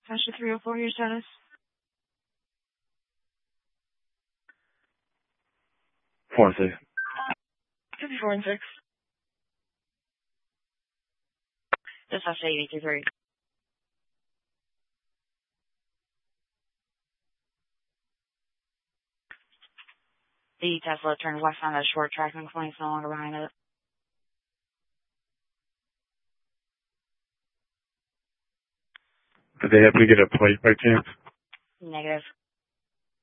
Tasha 304, your status? 4 and 6. 54 and 6. Just Tasha 823. The Tesla turned west on that short track and McLean's no longer behind it. Did they happen to get a plate by chance? Negative.